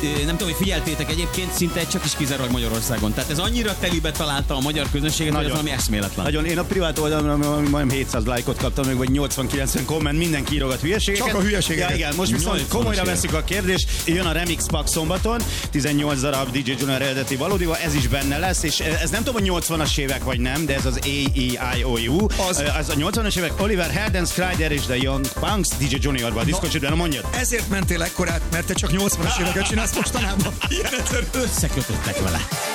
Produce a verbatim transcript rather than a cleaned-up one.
nem tudom, hogy figyeltétek egyébként, szinte csak is kizárólag Magyarországon. Tehát ez annyira telibe találta a magyar közönséget, hogy ez valami eszméletlen. Nagyon. Én a privát oldalon majdnem hétszáz lájkot kaptam, meg vagy nyolcvan-kilencven komment, mindenki írogat hülyeségeket. Csak a hülyeségeket. Ja, igen, most viszont komolyra veszik a kérdést. Jön a Remix Pack szombaton, tizennyolc darab dé dzsé Junior eredeti valódival, ez is benne lesz, és ez nem tudom, hogy nyolcvanas évek vagy nem, de ez az A E I O U. Az, az a nyolcvanas évek Oliver Heldens, Kryder és The Young Punks dé dzsé Juniorban. Diszkocsődben, mondjad. Ezért mentél ekkorát, mert te csak nyolcvanas éveket csinálsz mostanában. Összekötöttek vele.